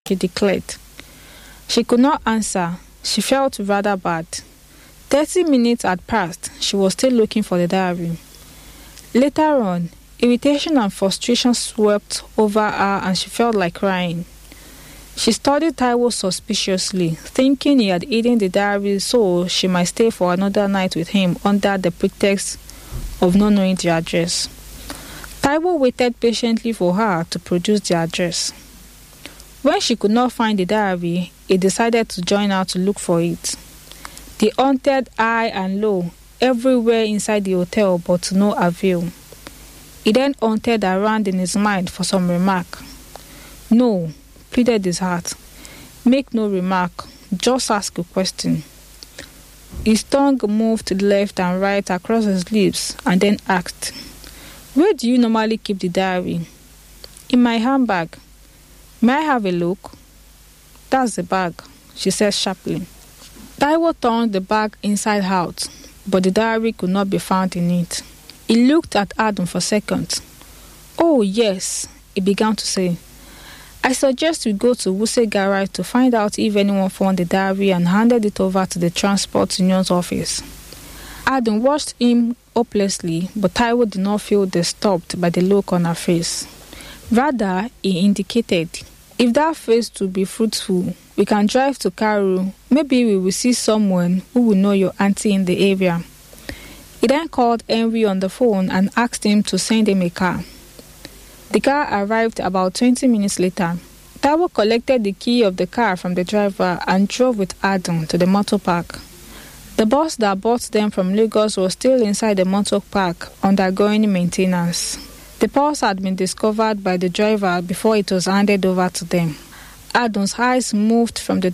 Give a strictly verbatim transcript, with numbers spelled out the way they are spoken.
she declared. She could not answer. She felt rather bad. Thirty minutes had passed. She was still looking for the diary. Later on, irritation and frustration swept over her and she felt like crying. She studied Taiwo suspiciously, thinking he had hidden the diary so she might stay for another night with him under the pretext of not knowing the address. Taiwo waited patiently for her to produce the address. When she could not find the diary, he decided to join her to look for it. They hunted high and low, everywhere inside the hotel, but to no avail. He then hunted around in his mind for some remark. "No," pleaded his heart. "Make no remark, just ask a question." His tongue moved left and right across his lips and then asked, "Where do you normally keep the diary?" "In my handbag." "May I have a look?" "That's the bag," she said sharply. Taiwo turned the bag inside out, but the diary could not be found in it. He looked at Adam for seconds. "Oh, yes," he began to say. "I suggest we go to Wuse Garage to find out if anyone found the diary and handed it over to the transport union's office." Adam watched him hopelessly, but Taiwo did not feel disturbed by the look on her face. Rather, he indicated, "If that phase to be fruitful, we can drive to Karu. Maybe we will see someone who will know your auntie in the area." He then called Henry on the phone and asked him to send him a car. The car arrived about twenty minutes later. Taiwo collected the key of the car from the driver and drove with Adam to the motor park. The bus that brought them from Lagos was still inside the motor park undergoing maintenance. The purse had been discovered by the driver before it was handed over to them. Adam's eyes moved from the